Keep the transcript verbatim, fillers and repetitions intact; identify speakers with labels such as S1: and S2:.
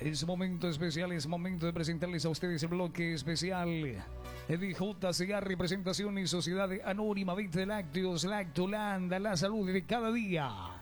S1: Es momento especial, es momento de presentarles a ustedes el bloque especial de J. Segarra, Presentación y Sociedad Anónima Venta de Lácteos, Lactolanda, la salud de cada día.